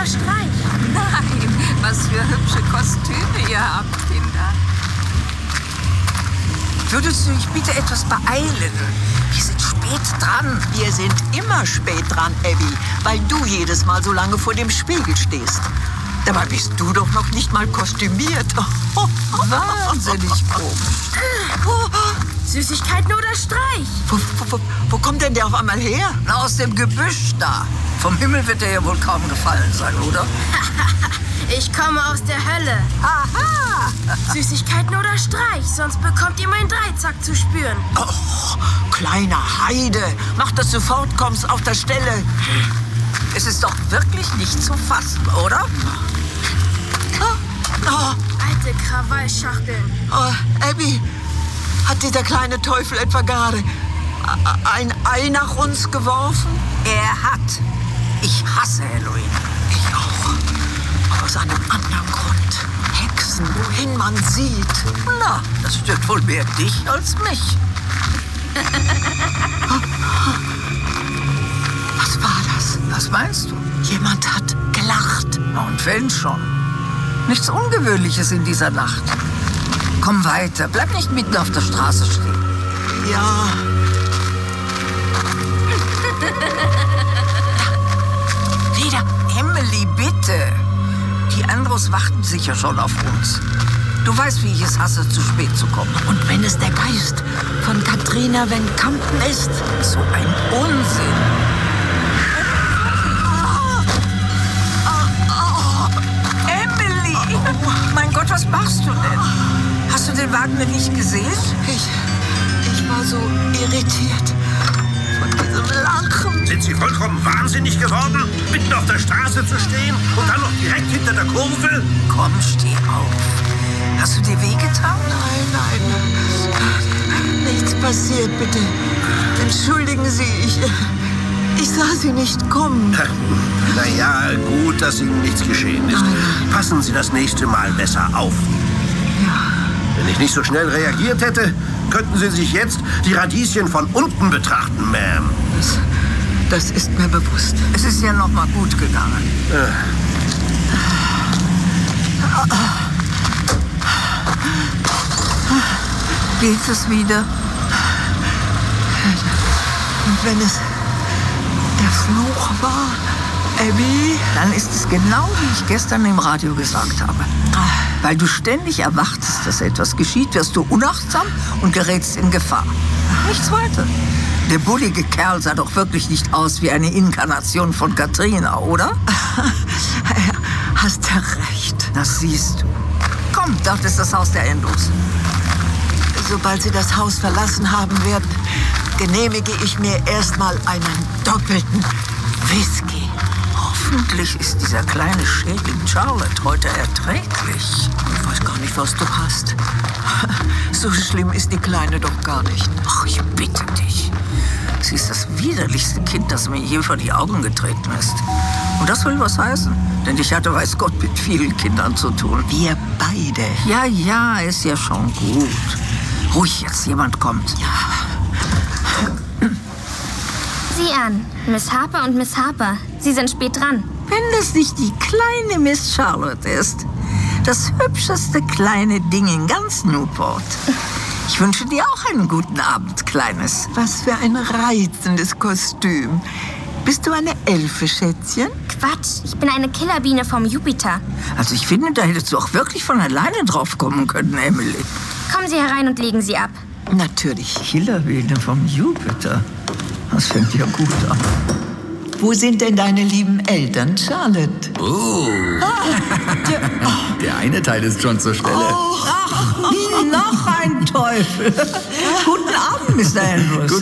oder Streich? Nein, was für hübsche Kostüme ihr habt, Kinder. Würdest du dich bitte etwas beeilen? Wir sind spät dran. Wir sind immer spät dran, Abby, weil du jedes Mal so lange vor dem Spiegel stehst. Dabei bist du doch noch nicht mal kostümiert. Wahnsinnig komisch. Süßigkeiten oder Streich? Wo kommt denn der auf einmal her? Na, aus dem Gebüsch da. Vom Himmel wird dir ja wohl kaum gefallen sein, oder? Ich komme aus der Hölle. Aha! Süßigkeiten oder Streich, sonst bekommt ihr meinen Dreizack zu spüren. Oh, kleiner Heide, mach, dass du fortkommst auf der Stelle. Es ist doch wirklich nicht zu fassen, oder? Alte Krawallschachteln. Oh, Abby, hat dieser kleine Teufel etwa gerade ein Ei nach uns geworfen? Er hat. Ich hasse Halloween. Ich auch. Aus einem anderen Grund. Hexen, wohin man sieht. Na, das stört wohl mehr dich als mich. Was war das? Was meinst du? Jemand hat gelacht. Und wenn schon. Nichts Ungewöhnliches in dieser Nacht. Komm weiter, bleib nicht mitten auf der Straße stehen. Ja. Wieder, Emily, bitte. Die Andros warten sicher schon auf uns. Du weißt, wie ich es hasse, zu spät zu kommen. Und wenn es der Geist von Katrina Van Kampen ist? So ein Unsinn. Emily! Mein Gott, was machst du denn? Hast du den Wagen denn nicht gesehen? Ich war so irritiert von diesem Lachen. Sind Sie vollkommen wahnsinnig geworden, mitten auf der Straße zu stehen und dann noch direkt hinter der Kurve? Komm, steh auf. Hast du dir wehgetan? Nein. Nichts passiert, bitte. Entschuldigen Sie, ich sah Sie nicht kommen. Na ja, gut, dass Ihnen nichts geschehen ist. Passen Sie das nächste Mal besser auf. Ja. Wenn ich nicht so schnell reagiert hätte, könnten Sie sich jetzt die Radieschen von unten betrachten, Ma'am. Das ist mir bewusst. Es ist ja noch mal gut gegangen. Geht es wieder? Und wenn es der Fluch war, Abby? Dann ist es genau, wie ich gestern im Radio gesagt habe. Weil du ständig erwartest, dass etwas geschieht, wirst du unachtsam und gerätst in Gefahr. Nichts weiter. Der bullige Kerl sah doch wirklich nicht aus wie eine Inkarnation von Katrina, oder? Hast du recht. Das siehst du. Komm, dort ist das Haus der Andros. Sobald Sie das Haus verlassen haben werden, genehmige ich mir erstmal einen doppelten Whisky. Hoffentlich ist dieser kleine Schädling Charlotte heute erträglich. Ich weiß gar nicht, was du hast. So schlimm ist die Kleine doch gar nicht. Ach, ich bitte dich. Sie ist das widerlichste Kind, das mir je vor die Augen getreten ist. Und das will was heißen. Denn ich hatte, weiß Gott, mit vielen Kindern zu tun. Wir beide. Ja, ist ja schon gut. Ruhig jetzt, jemand kommt. Ja. Sieh an, Miss Harper und Miss Harper. Sie sind spät dran. Wenn das nicht die kleine Miss Charlotte ist. Das hübscheste kleine Ding in ganz Newport. Ich wünsche dir auch einen guten Abend, Kleines. Was für ein reizendes Kostüm. Bist du eine Elfe, Schätzchen? Quatsch, ich bin eine Killerbiene vom Jupiter. Also ich finde, da hättest du auch wirklich von alleine drauf kommen können, Emily. Kommen Sie herein und legen Sie ab. Natürlich. Killerbiene vom Jupiter. Das fängt ja gut an. Wo sind denn deine lieben Eltern, Charlotte? Der eine Teil ist schon zur Stelle. Noch ein Teufel. Guten Abend, Mr. Andrews.